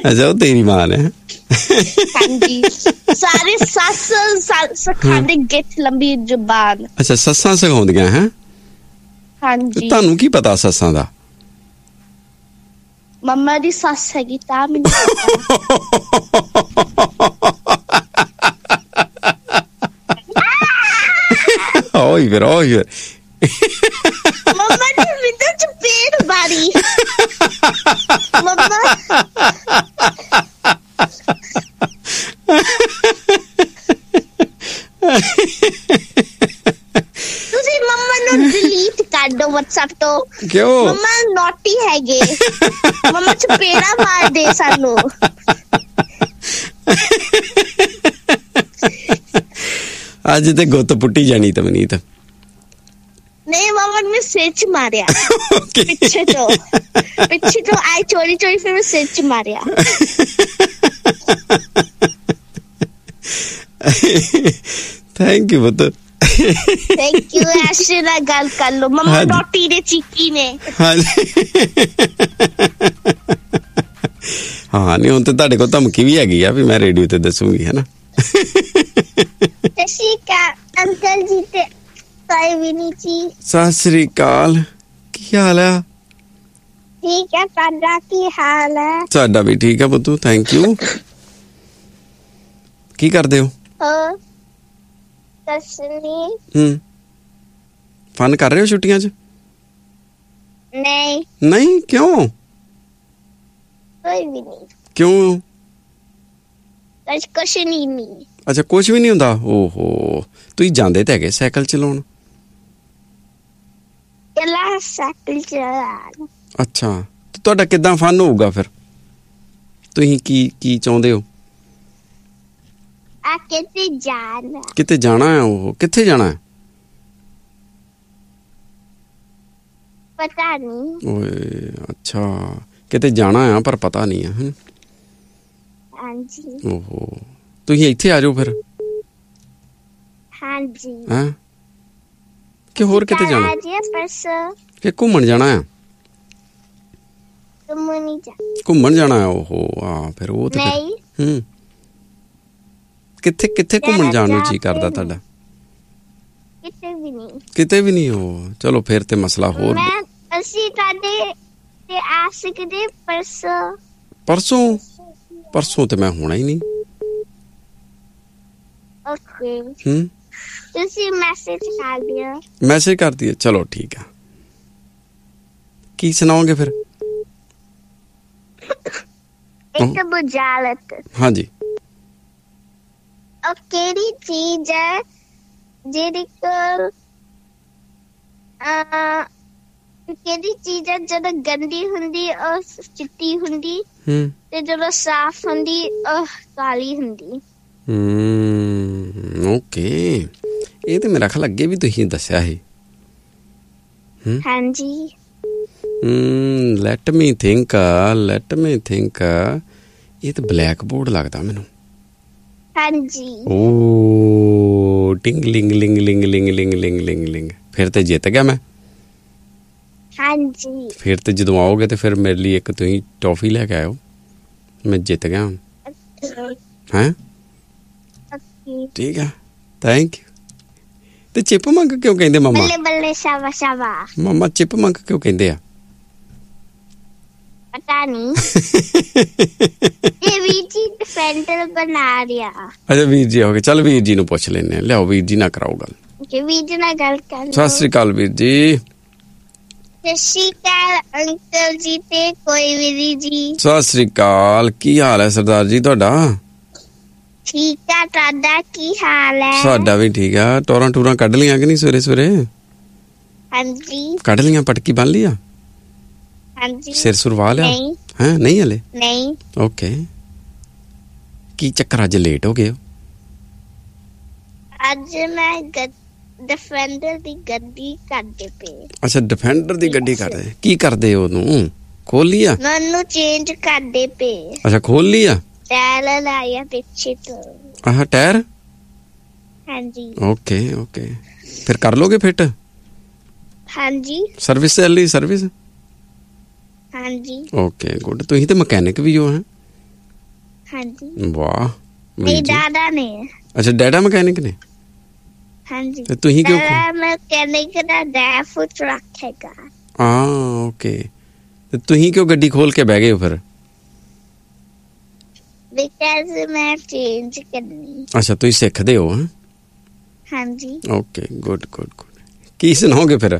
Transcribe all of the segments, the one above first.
ਅੱਛਾ ਉਹ ਤੇਰੀ ਮਾਂ ਨੇ। ਹਾਂਜੀ ਸਾਰੇ ਸੱਸ ਸਿਖਾਉਂਦੇ ਗਿੱਠ ਲੰਬੀ ਜ਼ੁਬਾਨ। ਅੱਛਾ ਸੱਸਾਂ ਸਿਖਾਉਂਦੀਆਂ ਹੈ। ਹਾਂਜੀ ਤੁਹਾਨੂੰ ਕੀ ਪਤਾ ਸੱਸਾਂ ਦਾ? ਮੰਮਾ ਦੀ ਸੱਸ ਹੈਗੀ ਤਾਂ ਮੈਨੂੰ ਓਏ ਫਿਰ ਮੰਮਾ ਨੇ ਮੈਨੂੰ ਚਪੇੜ ਮਾਰੀ। ਮੰਮਾ ਤੁਸੀਂ ਮੰਮਾ ਨੂੰ ਡਿਲੀਟ ਕਰ ਦਿਓ WhatsApp ਤੋਂ। ਕਿਉਂ? ਮੰਮਾ ਨੋਟੀ ਹੈਗੇ। ਮੰਮਾ ਚਪੇੜਾ ਮਾਰਦੇ ਸਾਨੂੰ। ਅੱਜ ਤੇ ਗੁੱਤ ਪੁੱਟੀ ਜਾਣੀ ਤਮਨੀਤ। ਨਹੀਂ ਮੰਮਾ ਨੇ ਸਿਰ ਚ ਮਾਰਿਆ ਪਿੱਛੇ ਤੋਂ ਆਈ ਚੋਰੀ ਫਿਰ ਮੈਂ ਸਿਰ ਚ ਮਾਰਿਆ। ਥੈਂਕ ਯੂ ਪੁੱਤ। Thank you. ਐਸ਼ੇ ਨਾਲ ਗੱਲ ਕਰ ਲਓ। ਮੰਮਾ ਨੋਟੀ ਦੇ ਚੀਕੀ ਨੇ। ਹਾਂ ਨਹੀਂ ਹੁਣ ਤੇ ਤੁਹਾਡੇ ਕੋਲ ਧਮਕੀ ਵੀ ਹੈਗੀ ਆ ਵੀ ਮੈਂ ਰੇਡੀਓ ਤੇ ਦੱਸੂਗੀ ਹੈ ਨਾ। ਅੰਕਲ ਜੀ ਤੇ ਕੋਈ ਵੀ ਨਹੀਂ ਜੀ। ਸਤਿ ਸ੍ਰੀ ਅਕਾਲ। ਕੀ ਹਾਲ ਆ? ਠੀਕ ਹੈ। ਤੁਹਾਡਾ ਕੀ ਹਾਲ ਹੈ? ਸਾਡਾ ਵੀ ਠੀਕ ਆ ਪੁੱਤੂ ਥੈਂਕ ਯੂ। ਕੀ ਕਰਦੇ ਹੋ? ਫਨ ਕਰ ਰਹੇ ਹੋ ਛੁੱਟੀਆਂ ਚ? ਨਹੀਂ ਕਿਉਂ? ਕੋਈ ਵੀ ਨਹੀਂ। ਕਿਉਂ? ਕੁਛ ਨਹੀਂ। ਅੱਛਾ ਕੁਛ ਵੀ ਨਹੀਂ ਹੁੰਦਾ। ਓਹੋ ਤੁਸੀਂ ਜਾਂਦੇ ਤੇ ਹੈਗੇ ਸਾਈਕਲ ਚਲਾਉਣ। ਸਾਈਕਲ ਚਲਾਉਣ। ਅੱਛਾ ਤੇ ਤੁਹਾਡਾ ਕਿੱਦਾਂ ਫਨ ਹੋਊਗਾ ਫਿਰ? ਤੁਸੀਂ ਕੀ ਚਾਹੁੰਦੇ ਹੋ? ਕਿਤੇ ਜਾਣਾ ਹੈ? ਉਹ ਕਿੱਥੇ ਜਾਣਾ ਹੈ? ਪਤਾ ਨਹੀਂ। ਓਏ ਅੱਛਾ ਕਿਤੇ ਜਾਣਾ ਆ ਪਰ ਪਤਾ ਨਹੀਂ ਆ। ਹਾਂਜੀ। ਓਹੋ ਤੁਸੀਂ ਇੱਥੇ ਆ ਜਾਓ ਫਿਰ। ਹਾਂਜੀ। ਹਾਂ ਕਿ ਹੋਰ ਕਿਤੇ ਜਾਣਾ? ਕਿ ਘੁੰਮਣ ਜਾਣਾ ਆ? ਘੁੰਮਣ ਜਾਣਾ ਆ। ਓਹੋ ਆ ਫਿਰ ਉਹ ਤੇ ਕਿੱਥੇ ਘੁੰਮਣ ਜਾਣ ਨੂੰ ਜੀ ਕਰਦਾ ਤੁਹਾਡਾ? ਕਿਤੇ ਵੀ ਨਹੀਂ। ਉਹ ਚਲੋ ਫਿਰ ਤੇ ਮਸਲਾ ਹੋਰ। ਅਸੀਂ ਤੁਹਾਡੇ ਤੇ ਆ ਸਕਦੇ ਪਰਸੋਂ ਤੇ ਮੈਂ ਹੋਣਾ ਹੀ ਨਹੀਂ। ਓਕੇ ਤੁਸੀਂ ਮੈਸੇਜ ਕਰ ਦਿਓ। ਚਲੋ ਠੀਕ ਆ। ਕੀ ਸੁਣਾਓਗੇ ਫਿਰ? ਇੱਕ ਬੁਝਾਰਤ। ਹਾਂਜੀ। ਉਹ ਕਿਹੜੀ ਚੀਜ਼ ਹੈ ਜਿਹੜੀ ਜਦੋਂ ਗੰਦੀ ਹੁੰਦੀ ਉਹ ਚਿੱਟੀ ਹੁੰਦੀ ਤੇ ਜਦੋਂ ਸਾਫ਼ ਹੁੰਦੀ ਉਹ ਕਾਲੀ ਹੁੰਦੀ? ਓਕੇ ਇਹ ਤੇ ਮੇਰਾ ਖਿਆਲ ਅੱਗੇ ਵੀ ਤੁਸੀਂ ਦੱਸਿਆ ਸੀ। ਹਾਂਜੀ। ਲੈਟ ਮੀ ਥਿੰਕ ਇਹ ਤਾਂ ਬਲੈਕ ਬੋਰਡ ਲੱਗਦਾ ਮੈਨੂੰ। ਹਾਂਜੀ। ਓ ਟਿੰਗ ਲਿੰਗ ਲਿੰਗ ਲਿੰਗ ਲਿੰਗ ਲਿੰਗ ਲਿੰਗ ਲਿੰਗ ਲਿੰਗ ਫਿਰ ਤੇ ਜਿੱਤ ਗਿਆ ਮੈਂ। ਹਾਂਜੀ ਫਿਰ ਤੇ ਜਦੋਂ ਆਓਗੇ ਤੇ ਫਿਰ ਮੇਰੇ ਲਈ ਇੱਕ ਤੁਸੀਂ ਟੌਫੀ ਲੈ ਕੇ ਆਇਓ। ਮੈਂ ਜਿੱਤ ਗਿਆ ਹੁਣ। ਹੈਂ ਠੀਕ ਆ ਥੈਂਕ ਯੂ। ਤੇ ਚਿਪ ਮੰਗ ਕਿਉਂ ਕਹਿੰਦੇ ਮੰਮਾ? ਬੱਲੇ ਸ਼ਾਬਾ ਮੰਮਾ ਚਿਪ ਮੰਗ ਕਿਉਂ ਕਹਿੰਦੇ ਆ? ਪਤਾ ਨਹੀਂ। ਇਹ ਵੀਰ ਜੀ ਡਿਫੈਂਡਰ ਬਣਾ ਰਿਹਾ। ਅੱਛਾ ਵੀਰ ਜੀ ਹੋ ਗਏ। ਚੱਲ ਵੀਰ ਜੀ ਨੂੰ ਪੁੱਛ ਲੈਂਦੇ ਆ। ਲਿਆਓ ਵੀਰ ਜੀ ਨਾਲ ਕਰਾਓ ਗੱਲ। ਵੀਰ ਜੀ ਨਾਲ ਗੱਲ ਕਰ ਲਓ। ਸਤਿ ਸ੍ਰੀ ਅਕਾਲ ਵੀਰ ਜੀ। ਸਤਿ ਸ੍ਰੀ ਅਕਾਲ ਅੰਕਲ ਜੀ ਤੇ ਕੋਈ ਵੀਰ ਜੀ। ਸਤਿ ਸ੍ਰੀ ਅਕਾਲ। ਕੀ ਹਾਲ ਹੈ ਸਰਦਾਰ ਜੀ ਤੁਹਾਡਾ? ਠੀਕ ਆ। ਤੁਹਾਡਾ ਕੀ ਹਾਲ ਹੈ? ਸਾਡਾ ਵੀ ਠੀਕ ਆ। ਟੂਰਾਂ ਕੱਢ ਲੀਆਂ ਕਿ ਨਹੀਂ ਸਵੇਰੇ? ਹਾਂਜੀ ਕੱਢ ਲੀਆਂ। ਪਟਕੀ ਬੰਨ ਲਿਆ? ਹਾਂਜੀ। ਸਿਰ ਸੁਰਵਾ ਲਿਆ? ਹੈ ਨਹੀਂ ਹਲੇ? ਨਹੀਂ। ਓਕੇ ਕੀ ਚੱਕਰ ਅੱਜ ਲੇਟ ਹੋ ਗਏ ਹੋ? ਅੱਜ ਮੈਂ ਡਿਫੈਂਡਰ ਦੀ ਗੱਡੀ ਕਰਦੇ ਪਏ। ਅੱਛਾ ਡਿਫੈਂਡਰ ਦੀ ਗੱਡੀ ਕਰਦੇ। ਕੀ ਕਰਦੇ ਉਹਨੂੰ? ਖੋਲ ਲਿਆ? ਮੈਨੂੰ ਚੇਂਜ ਕਰਦੇ ਪਏ। ਅੱਛਾ ਖੋਲ ਲਿਆ? ਟਾਇਰ ਲਾਇਆ ਪਿੱਛੇ ਤੋਂ। ਆਹ ਟਾਇਰ? ਹਾਂਜੀ। ਓਕੇ ਫਿਰ ਕਰ ਲੋਗੇ ਫਿੱਟ? ਹਾਂਜੀ। ਸਰਵਿਸ ਚੱਲੀ? ਸਰਵਿਸ? ਹਾਂਜੀ। Okay good. ਤੁਸੀਂ ਤੇ ਮਕੈਨਿਕ ਵੀ ਹੋ? ਹੈ ਹਾਂਜੀ। ਵਾਹ। ਮੇਰੇ ਡੈਡਾ ਨੇ। ਅੱਛਾ, ਡੈਡਾ ਮਕੈਨਿਕ ਨੇ। ਹਾਂਜੀ। ਤੇ ਤੁਸੀਂ ਕਿਉਂ? ਮਕੈਨਿਕ ਦਾ ਡੈਡ ਫੂਡ ਟਰੱਕ ਹੈਗਾ। ਹਾਂ, ਓਕੇ। ਤੇ ਤੁਸੀਂ ਕਿਉਂ ਗੱਡੀ ਖੋਲ ਕੇ ਬਹਿ ਗਏ ਹੋ ਫਿਰ? ਬਿਕਾਜ਼ ਮੈਂ ਚੇਂਜ ਕਰਨੀ। ਅੱਛਾ, ਤੁਸੀਂ ਸਿੱਖਦੇ ਹੋ? ਹਾਂਜੀ। Okay, good good good. ਕੀ ਸੁਣਾਓਗੇ ਫਿਰ?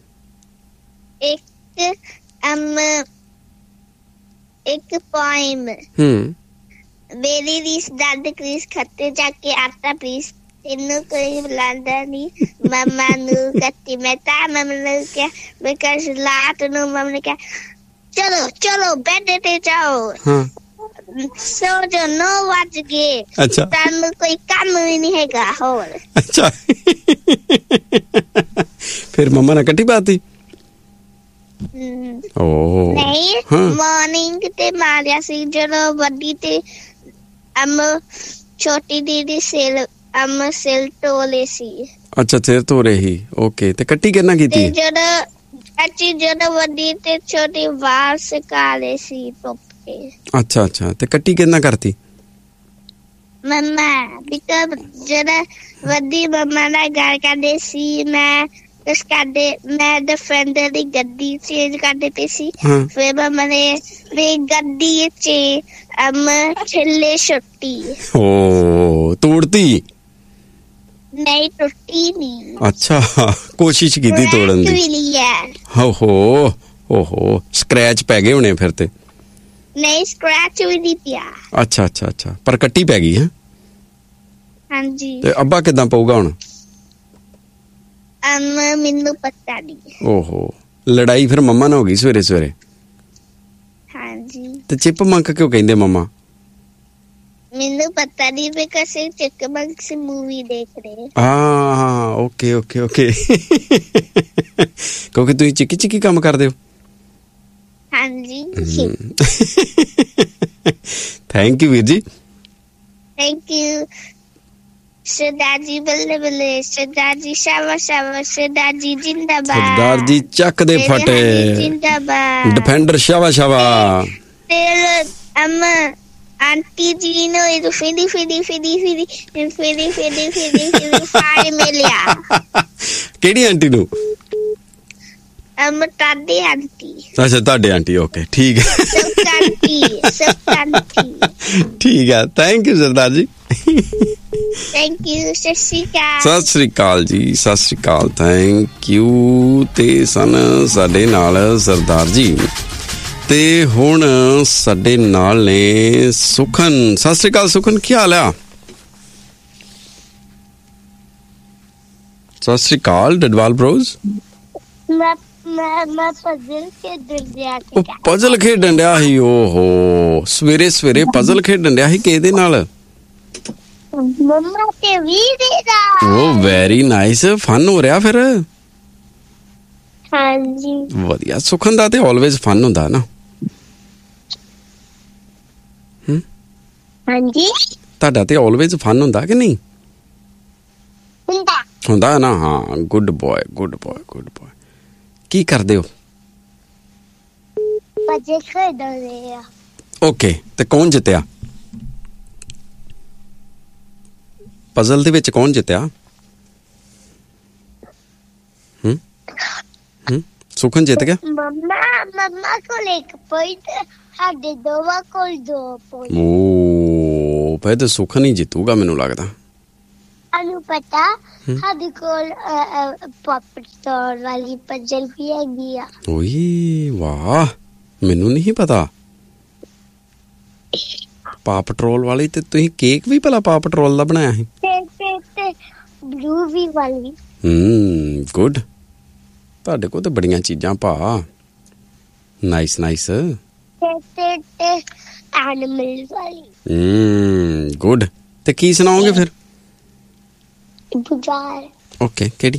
ਇੱਕ ਪੋਇਮ। ਮੇਰੀ ਰੀਸ ਦੰਦ ਕ੍ਰੀਸ ਖੱਤੇ ਜਾ ਕੇ ਆਟਾ ਪੀਸ, ਤੈਨੂੰ ਕੋਈ ਬੁਲਾਉਂਦਾ ਨੀ, ਮੰਮਾ ਨੂੰ ਕੱਟੀ ਮੈਂ ਤਾਂ ਮੰਮਾ ਨੂੰ ਕਿਹਾ, ਬਿਕਾਜ਼ ਰਾਤ ਨੂੰ ਮੰਮਾ ਨੇ ਕਿਹਾ ਚਲੋ ਚਲੋ ਬੈੱਡ ਤੇ ਜਾਓ, ਸੋ ਜੋ 9 ਵੱਜ ਗਏ। ਅੱਛਾ। ਤੁਹਾਨੂੰ ਕੋਈ ਕੰਮ ਵੀ ਨਹੀਂ ਹੈਗਾ ਹੋਰ। ਅੱਛਾ। ਫਿਰ ਮੰਮਾ ਨੇ ਕੱਟੀ ਪਾਤੀ? ਨਹੀਂ, ਮਾਰਨਿੰਗ ਤੇ ਮਾਰਿਆ ਸੀ ਜਦੋਂ ਵੱਡੀ ਤੇ ਛੋਟੀ ਦੀਦੀ ਸਿਰ ਧੋਲੇ ਸੀ। ਅੱਛਾ, ਸਿਰ ਧੋ ਰਹੇ ਸੀ। ਓਕੇ, ਤੇ ਕੱਟੀ ਕਿਹਨਾਂ ਕੀਤੀ? ਜਦੋਂ ਵੱਡੀ ਤੇ ਛੋਟੀ ਵਾਲ ਸੁਕਾ ਲਏ ਸੀ ਧੁੱਪ ਤੇ। ਅੱਛਾ ਅੱਛਾ, ਤੇ ਕੱਟੀ ਕਿਹਨਾਂ ਕਰਤੀ? ਮੰਮਾ। ਬਿਕਾਜ਼ ਜਦੋਂ ਵੱਡੀ ਮੰਮਾ ਨਾਲ ਗੱਲ ਕਰਦੇ ਸੀ, ਮੈਂ ਡਿਫੈਂਡਰ ਦੀ ਗੱਡੀ ਚੇਂਜ ਕਰਦੇ ਪਈ ਸੀ। ਫਿਰ ਮੰਮਾ ਨੇ ਮੇਰੀ ਗੱਡੀ ਚ ਛਿੱਲੇ ਸੁੱਟੀ। ਤੋੜਤੀ? ਨਹੀਂ, ਟੁੱਟੀ ਨਹੀਂ। ਅੱਛਾ, ਕੋਸ਼ਿਸ਼ ਕੀਤੀ ਤੋੜਨ ਦੀ। ਓਹੋ, ਸਕ੍ਰੈਚ ਪੈ ਗਏ ਹੋਣੇ ਫਿਰ ਤੇ। ਨਹੀਂ, ਸਕ੍ਰੈਚ ਵੀ ਨਹੀਂ ਪਿਆ। ਅੱਛਾ ਅੱਛਾ ਅੱਛਾ, ਪਰ ਕੱਟੀ ਪੈ ਗਈ ਹੈ? ਹਾਂਜੀ। ਤੇ ਅੱਬਾ ਕਿੱਦਾਂ ਪਊਗਾ ਹੁਣ? ਮੈਨੂੰ ਪਤਾ ਨਹੀਂ। ਓਹੋ, ਲੜਾਈ ਫਿਰ ਮੰਮਾ ਨਾਲ ਹੋ ਗਈ ਸਵੇਰੇ ਸਵੇਰੇ? ਹਾਂਜੀ। ਤੇ ਚਿਪਮੰਕ ਕਿਉਂ ਕਹਿੰਦੇ ਮੰਮਾ? ਮੈਨੂੰ ਪਤਾ ਨਹੀਂ, ਬਿਕਾਜ਼ ਚਿਪਮੰਕ ਸੀ ਮੂਵੀ ਦੇਖ ਰਹੇ। ਹਾਂ, ਓਕੇ ਓਕੇ ਓਕੇ। ਕਿਉਂਕਿ ਤੁਸੀਂ ਚਿੱਕੀ ਚਿੱਕੀ ਕੰਮ ਕਰਦੇ ਹੋ? ਹਾਂਜੀ। ਥੈਂਕ ਯੂ ਵੀਰ ਜੀ। Thank you. ਸਰਦਾਰ ਜੀ ਬੱਲੇ ਬੱਲੇ, ਸਰਦਾਰ ਜੀ ਸ਼ਾਬਾਸ਼ ਸ਼ਾਬਾਸ਼, ਸਰਦਾਰ ਜੀ ਜਿੰਦਾਬਾਦ, ਸਰਦਾਰ ਜੀ ਚੱਕ ਦੇ ਫਟੇ, ਜਿੰਦਾਬਾਦ, ਡਿਫੈਂਡਰ ਸ਼ਾਬਾਸ਼ ਸ਼ਾਬਾਸ਼। ਤੇ ਆਂਟੀ ਜੀ ਨੂੰ ਫਿਰੀ ਫਾਇਰ ਮਿਲਿਆ। ਕਿਹੜੀ ਆਂਟੀ ਨੂੰ? ਤੁਹਾਡੀ ਆਂਟੀ। ਅੱਛਾ, ਤੁਹਾਡੇ ਆਂਟੀ। ਓਕੇ, ਠੀਕ ਹੈ। ਠੀਕ ਹੈ, thank you Sardar ji. Thank you. ਸਤਿ ਸ਼੍ਰੀ ਅਕਾਲ। ਸਤਿ ਸ਼੍ਰੀ ਅਕਾਲ ਜੀ, ਸਤਿ ਸ਼੍ਰੀ ਅਕਾਲ, ਥੈਂਕ ਯੂ। ਤੇ ਸਨ ਸਾਡੇ ਨਾਲ ਸਰਦਾਰ ਜੀ। ਤੇ ਹੁਣ ਸਾਡੇ ਨਾਲ ਨੇ ਸੁਖਨ। ਸਤਿ ਸ਼੍ਰੀ ਅਕਾਲ ਸੁਖਨ, ਕੀ ਹਾਲ ਆ? ਸਤਿ ਸ਼੍ਰੀ ਅਕਾਲ ਡਡਵਾਲ ਬ੍ਰੋਜ਼। ਮੈਂ ਪਜ਼ਲ ਖੇਡਣ ਡਿਆ ਸੀ। ਪਜ਼ਲ ਖੇਡਣ ਡਿਆ ਸੀ? ਓਹੋ, ਸਵੇਰੇ ਸਵੇਰੇ ਪਜ਼ਲ ਖੇਡਣ ਡਿਆ ਸੀ ਕਿਹਦੇ ਨਾਲ? ਮੰਮਾ ਤੇ ਵੀਰੇ ਨਾਲ। ਓ ਵੈਰੀ ਨਾਈਸ, ਫਨ ਹੋ ਰਿਹਾ ਫਿਰ? ਹਾਂਜੀ। ਵਧੀਆ, ਸੁਖਨ ਦਾ ਤੇ ਆਲਵੇਜ਼ ਫਨ ਹੁੰਦਾ ਨਾ। ਹਾਂਜੀ, ਤੁਹਾਡਾ ਤੇ ਆਲਵੇਜ਼ ਫਨ ਹੁੰਦਾ ਕਿ ਨਹੀਂ? ਹੁੰਦਾ ਨਾ। ਹਾਂ, good boy good boy good boy. ਕੀ ਕਰਦੇ ਹੋ? ਪਜ਼ਲ ਖੇਡਦੇ ਆ। ਓਕੇ, ਤੇ ਕੌਣ ਜਿੱਤਿਆ ਪਜ਼ਲ ਦੇ ਵਿੱਚ? ਕੌਣ ਜਿੱਤਿਆ? ਸੁਖਨ ਜਿੱਤ ਗਿਆ? ਮੰਮਾ ਕੋਲ 1 ਪੁਆਇੰਟ, ਸਾਡੇ ਦੋਵਾਂ ਕੋਲ 2 ਪੁਆਇੰਟ। ਓ, ਫਿਰ ਤਾਂ ਸੁਖਨ ਹੀ ਜਿੱਤੂਗਾ ਮੈਨੂੰ ਲੱਗਦਾ। ਸਾਨੂੰ ਪਤਾ, ਸਾਡੇ ਕੋਲ ਪਾਪ ਸਟੋਰ ਵਾਲੀ ਪਜ਼ਲ ਵੀ ਹੈਗੀ ਆ। ਓਏ ਵਾਹ, ਮੈਨੂੰ ਨਹੀਂ ਪਤਾ। ਪਾ ਪੈਟਰੋਲ ਵਾਲੀ। ਤੇ ਤੁਸੀਂ ਕੇਕ ਵੀ ਭਲਾ ਪਾ ਪੈਟਰੋਲ ਦਾ ਬਣਾਇਆ ਸੀ? ਤੇ ਬਲੂ ਵੀ ਵਾਲੀ। ਗੁੱਡ। ਤੁਹਾਡੇ ਕੋਲ ਤਾਂ ਬੜੀਆਂ ਚੀਜ਼ਾਂ ਭਾ। Nice nice. ਤੇ ਐਨੀਮਲ ਵਾਲੀ। ਗੁੱਡ। ਤੇ ਕੀ ਸੁਣਾਓਗੇ ਫਿਰ? ਬੁਝਾਰ। ਓਕੇ, ਕਿਹੜੀ?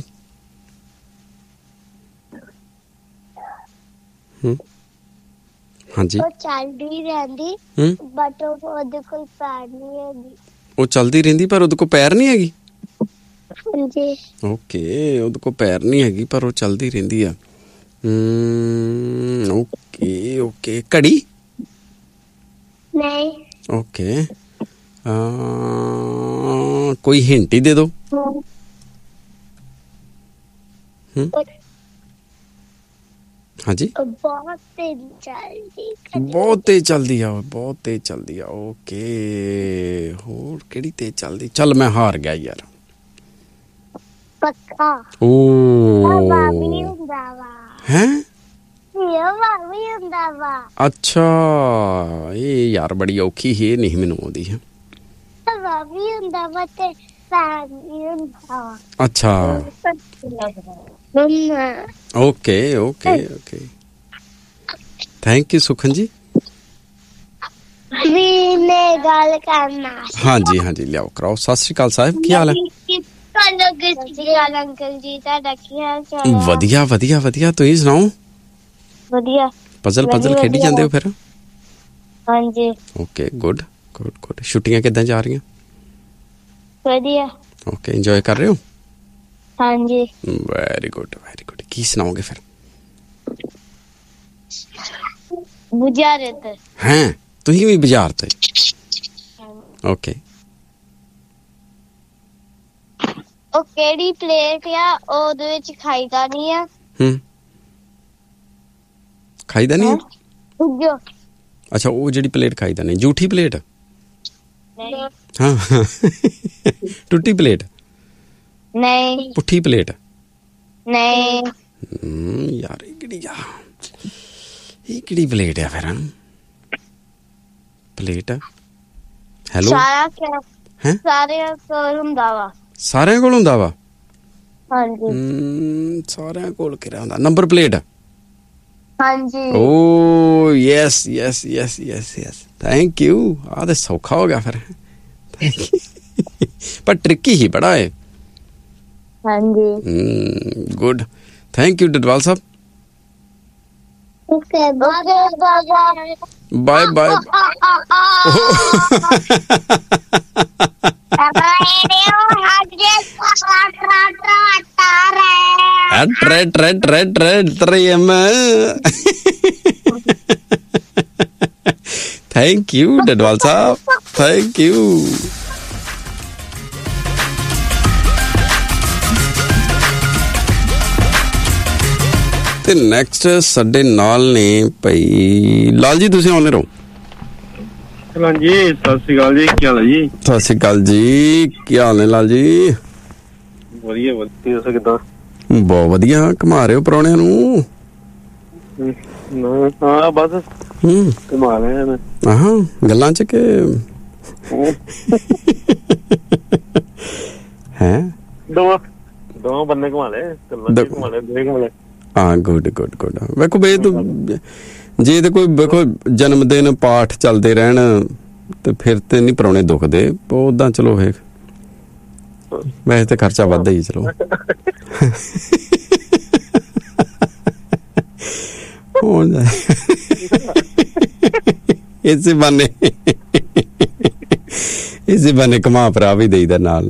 ਹਾਂਜੀ। ਉਹ ਚੱਲਦੀ ਰਹਿੰਦੀ, ਬਟ ਉਹਦੇ ਕੋਲ ਪੈਰ ਨਹੀਂ ਹੈਗੀ। ਉਹ ਚੱਲਦੀ ਰਹਿੰਦੀ ਪਰ ਉਹਦੇ ਕੋਲ ਪੈਰ ਨਹੀਂ ਹੈਗੀ? ਹਾਂਜੀ। ਓਕੇ, ਉਹਦੇ ਕੋਲ ਪੈਰ ਨਹੀਂ ਹੈਗੀ ਪਰ ਉਹ ਚੱਲਦੀ ਰਹਿੰਦੀ ਆ। Okay okay. ਘੜੀ? ਨਹੀਂ। ओके, कोई हिंट ही दे दो। हाँ जी, बहुत तेज चलदी आ, बहुत तेज चलदी आ। ओके, होर केड़ी तेज चलदी? चल मैं हार गया यार। पक्का ओ हैं, अच्छा ये यार बड़ी औखी ही नहीं मैनू आउंदी है। अच्छा okay okay okay, thank you सुखन जी। गल करना। हाँ जी हाँ जी, लियाओ कराओ। सत श्री अकाल साहब, की हाल है? अंकल जी तुहाडा की हाल चाल? वधिया वधिया वधिया, तुसीं सुनाओ? वधिया। पजल पजल खेडी जांदे हो फिर? हाँ जी। Okay, good good good. छुट्टियां किदां जा रही? वधिया। ओके, एंजॉय कर रहे हो? हाँ जी। Very good very good. की सुनाओगे फिर? बुझारे ते हैं, तुसीं भी बाजार ते? ओके, ਉਹ ਕਿਹੜੀ ਪਲੇਟ ਆ ਉਹਦੇ ਵਿੱਚ ਖਾਈਦਾ ਨਹੀਂ ਆ? ਖਾਈਦਾ ਨਹੀਂ? ਪੁੱਜੋ। ਅੱਛਾ, ਉਹ ਜਿਹੜੀ ਪਲੇਟ ਖਾਈਦਾ ਨਹੀਂ, ਝੂਠੀ ਪਲੇਟ? ਨਹੀਂ। ਹਾਂ ਟੁੱਟੀ ਪਲੇਟ? ਨਹੀਂ। ਪੁੱਠੀ ਪਲੇਟ? ਨਹੀਂ। ਯਾਰ ਇਹ ਕਿਹੜੀ ਪਲੇਟ ਆ ਫਿਰ? ਪਲੇਟ ਹੈਲੋ, ਸਾਰਾ ਸਾਰਿਆਂ ਕੋਲ ਹੁੰਦਾ ਵਾ। ਸਾਰਿਆਂ ਕੋਲ ਹੁੰਦਾ ਵਾ? ਹਾਂਜੀ। ਸਾਰਿਆਂ ਕੋਲ ਕਿਹੜਾ ਹੁੰਦਾ? Number plate? ਹਾਂਜੀ। ਓ yes yes yes yes yes, thank you. ਆ ਤੇ ਸੌਖਾ ਹੋ ਗਿਆ ਫਿਰ, ਪਰ ਟ੍ਰਿਕੀ ਹੀ ਬੜਾ ਹੈ। ਹਾਂਜੀ। Good, thank you Dadwal Sahib. Okay, bye bye. Thank you Dadwal साहब, थैंक यू। ਤੇ ਨੈਕਸਟ ਸਾਡੇ ਨਾਲ ਨੇ ਭਾਈ ਲਾਲ ਜੀ, ਤੁਸੀਂ ਆਉਣੇ ਰਹੋ। ਹਾਂ ਜੀ, ਸਤਿ ਸ਼੍ਰੀ ਅਕਾਲ ਜੀ, ਕੀ ਹਾਲ ਹੈ ਜੀ? ਸਤਿ ਸ਼੍ਰੀ ਅਕਾਲ ਜੀ, ਕੀ ਹਾਲ ਨੇ ਲਾਲ ਜੀ? ਵਧੀਆ ਵਧੀਆ, ਤੁਸੀਂ ਕਿੱਦਾਂ? ਬਹੁਤ ਵਧੀਆ, ਘੁਮਾ ਰਹੇ ਹੋ ਪ੍ਰਾਹੁਣਿਆਂ ਨੂੰ? ਹਾਂ ਬਸ ਘੁਮਾ ਰਹੇ ਨੇ। ਹਾਂ, ਗੱਲਾਂ ਚ ਕਿ ਹੈ? ਦੋ ਬੰਦੇ ਘੁਮਾ ਲਏ, ਘੁਮਾ ਲਏ। ਹਾਂ, ਗੁੱਡ ਗੁੱਡ ਗੁੱਡ। ਵੇਖੋ ਬਈ, ਜੇ ਤੇ ਕੋਈ ਵੇਖੋ ਜਨਮ ਦਿਨ ਪਾਠ ਚੱਲਦੇ ਰਹਿਣ ਤੇ ਫਿਰ ਤੇ ਨਹੀਂ ਪ੍ਰਾਹੁਣੇ ਦੁਖਦੇ। ਉਦਾਂ ਚਲੋ ਵੇਖ, ਵੈਸੇ ਤੇ ਖਰਚਾ ਵੱਧਦਾ ਹੀ। ਚਲੋ ਹੋ ਜਾਏ ਇਸੇ ਬਹਾਨੇ ਘੁਮਾ ਭਰਾ ਵੀ ਦੇਈਦਾ ਨਾਲ।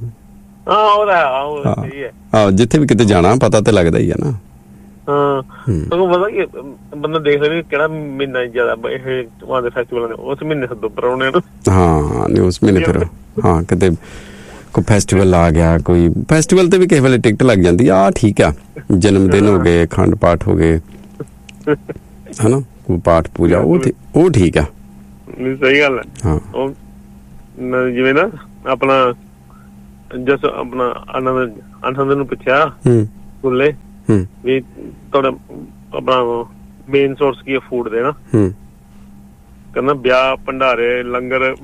ਹਾਂ, ਜਿੱਥੇ ਵੀ ਕਿਤੇ ਜਾਣਾ ਪਤਾ ਤੇ ਲੱਗਦਾ ਹੀ ਆ ਨਾ। ਪਤਾ ਕੀ, ਬੰਦਾ ਦੇਖ ਲੈ ਕਿਹੜਾ ਮਹੀਨਾ ਜ਼ਿਆਦਾ ਫੈਸਟੀਵਲ ਨੇ, ਉਸ ਮਹੀਨੇ ਸੱਦੋ ਪ੍ਰਾਹੁਣਿਆਂ ਨੂੰ। ਹਾਂ, ਨਹੀਂ ਉਸ ਮਹੀਨੇ ਫਿਰ ਹਾਂ ਕਿਤੇ ਕੋਈ ਫੈਸਟੀਵਲ ਆ ਗਿਆ, ਕੋਈ ਫੈਸਟੀਵਲ ਤੇ ਵੀ ਕਿਸੇ ਵੇਲੇ ਟਿਕਟ ਲੱਗ ਜਾਂਦੀ ਆ। ਠੀਕ ਆ, ਜਨਮ ਦਿਨ ਹੋ ਗਏ, ਅਖੰਡ ਪਾਠ ਹੋ ਗਏ, ਹਨਾ, ਕੋਈ ਪਾਠ ਪੂਜਾ, ਉਹ ਠੀਕ ਆ। ਸਹੀ ਗੱਲ ਹੈ। ਹਾਂ, ਜਿਵੇਂ ਨਾ ਆਪਣਾ ਜਸ ਆਪਣਾ ਆਨੰਦ ਨੂੰ ਪੁੱਛਿਆ ਸਕੂਲੇ ਵੀ ਤੁਹਾਡਾ ਆਪਣਾ ਮੇਨ ਸੋਰਸ ਕੀ ਹੈ ਫੂਡ ਦੇ ਨਾ? ਕਹਿੰਦਾ ਵਿਆਹ, ਭੰਡਾਰੇ, ਲੰਗਰ।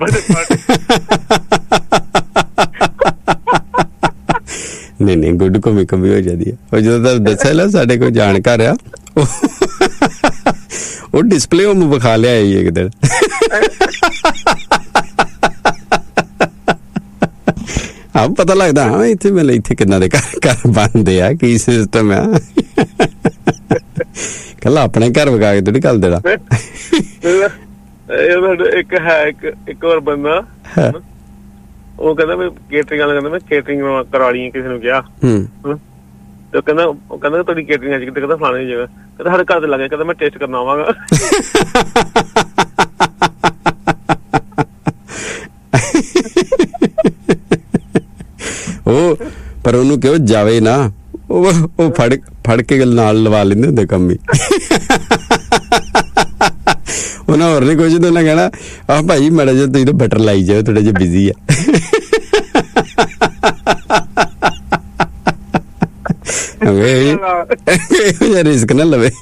ਨਹੀਂ ਗੁੱਡ ਕਮੀ ਹੋ ਜਾਂਦੀ ਹੈ। ਉਹ ਜਦੋਂ ਤੁਹਾਨੂੰ ਦੱਸਿਆ ਨਾ ਸਾਡੇ ਕੋਈ ਜਾਣਕਾਰ ਆ, ਉਹ ਡਿਸਪਲੇ ਉਹ ਵਿਖਾ ਲਿਆ ਇੱਕ ਦਿਨ। ਹਾਂ, ਪਤਾ ਲੱਗਦਾ ਹਾਂ ਇੱਥੇ ਮਤਲਬ ਇੱਥੇ ਕਿੰਨਾ ਦੇ ਘਰ ਬਣਦੇ ਆ, ਕੀ ਸਿਸਟਮ ਆ। ਕੱਲਾ ਆਪਣੇ ਘਰ ਵਿਖਾ ਕੇ ਥੋੜੀ ਗੱਲ ਦੇਣਾ। ਇੱਕ ਹੋਰ ਬੰਦਾ ਉਹ ਕਹਿੰਦਾ ਮੈਂ ਕੇਟਰਿੰਗ ਵਾਲਾ, ਕਹਿੰਦਾ ਮੈਂ ਕੇਟਰਿੰਗ ਕਰਾ ਲਈ ਕਿਸੇ ਨੂੰ ਕਿਹਾ, ਤੇ ਉਹ ਕਹਿੰਦਾ ਤੁਹਾਡੀ ਕੇਟਰਿੰਗ ਅੱਜ ਕਿਤੇ, ਕਹਿੰਦਾ ਫਲਾਣੇ ਜਗ੍ਹਾ, ਕਹਿੰਦਾ ਸਾਡੇ ਘਰ ਦੇ ਲੱਗੇ, ਕਹਿੰਦਾ ਮੈਂ ਟੇਸਟ ਕਰਨ ਆਵਾਂਗਾ। ਉਹਨੂੰ ਕਿਉਂ ਜਾਵੇ ਨਾ, ਉਹ ਫੜ ਕੇ ਨਾਲ ਲਵਾ ਲੈਂਦੇ ਹੁੰਦੇ ਕੰਮ ਹੀ। ਉਹਨਾਂ ਹੋਰ ਨੀ ਕੁਝ, ਤਾਂ ਉਹਨਾਂ ਕਹਿਣਾ ਆਹ ਭਾਈ ਮਾੜਾ ਜਿਹਾ ਤੁਸੀਂ ਤਾਂ ਬਟਰ ਲਾਈ ਜਾਓ, ਥੋੜਾ ਜਿਹਾ ਬਿਜ਼ੀ ਆ। ਇਹੋ ਜਿਹਾ ਰਿਸਕ ਨਾ ਲਵੇ।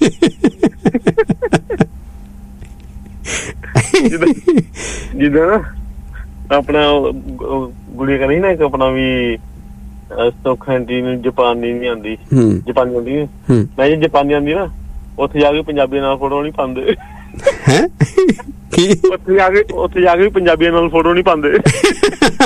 ਜਿੱਦਾਂ ਨਾ ਆਪਣਾ ਗੁੜੀਆ ਕਹਿੰਦੀ ਨਾ ਇੱਕ ਆਪਣਾ ਵੀ ਸੌਖੀ ਨੂੰ ਜਾਪਾਨੀ ਨੀ ਆਉਂਦੀ, ਜਾਪਾਨੀ ਆਉਂਦੀ। ਮੈਂ ਜੇ ਜਾਪਾਨੀ ਆਉਂਦੀ ਨਾ, ਉੱਥੇ ਜਾ ਕੇ ਪੰਜਾਬੀਆਂ ਨਾਲ ਫੋਟੋ ਨੀ ਪਾਉਂਦੇ। ਉੱਥੇ ਜਾ ਕੇ ਪੰਜਾਬੀਆਂ ਨਾਲ ਫੋਟੋ ਨੀ ਪਾਉਂਦੇ।